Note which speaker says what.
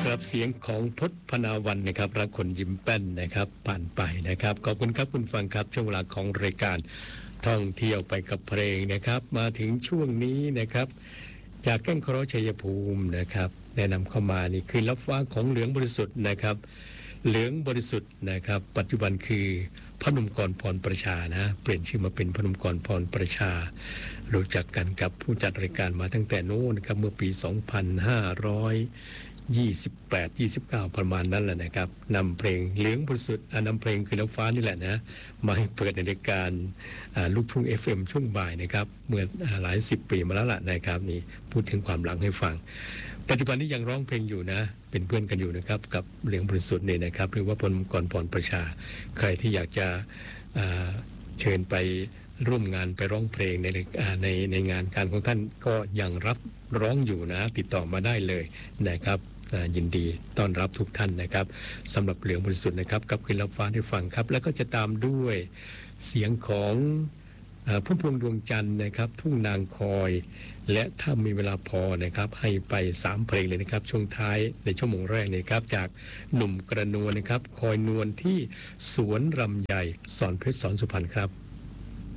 Speaker 1: ครับเสียงของพจน์พนาวันนะครับรักคนยิ้มแป้นนะครับผ่านไปนะครับขอบคุณครับคุณฟังครับช่วงเวลาของรายการท่องเที่ยวไปกับเพลงนะครับมาถึงช่วงนี้นะครับจากแก้งเคราะห์ชัยภูมินะครับแนะนำเข้ามานี่คือรับฟ้าของเหลืองบริสุทธิ์นะครับเหลืองบริสุทธิ์นะครับปัจจุบันคือพนมกรพรประชานะเปลี่ยนชื่อมาเป็นพนมกรพรประชารู้จักกันกับผู้จัดรายการมาตั้งแต่โน้นนะครับเมื่อปี2528-29ประมาณนั้นแหละนะครับนำเพลงเหลืองบริสุทธิ์นำเพลงคือน้ำฟ้านี่แหละนะมาให้เปิดในรายการลูกทุ่ง FM ช่วงบ่ายนะครับเมื่อหลาย10 ปีมาแล้วล่ะนะครับนี่พูดถึงความหลังให้ฟังปัจจุบันนี้ยังร้องเพลงอยู่นะเป็นเพื่อนกันอยู่นะครับกับเหลืองบริสุทธิ์เนี่ยนะครับหรือว่าพลกรพรประชาใครที่อยากจะเชิญไปร่วมงานไปร้องเพลงในงานการของท่านก็ยังรับร้องอยู่นะติดต่อมาได้เลยนะครับยินดีต้อนรับทุกท่านนะครับสำหรับเหลืองบริสุทธิ์นะครับกับคืนรับฟ้าให้ฟังครับแล้วก็จะตามด้วยเสียงของพุ่มพวงดวงจันทร์นะครับทุ่งนางคอยและถ้ามีเวลาพอนะครับให้ไป3เพลงเลยนะครับช่วงท้ายในชั่วโมงแรกนะครับจากหนุ่มกระนวลนะครับคอยนวลที่สวนรำใหญ่สอนเพชรสอนสุพรรณครับ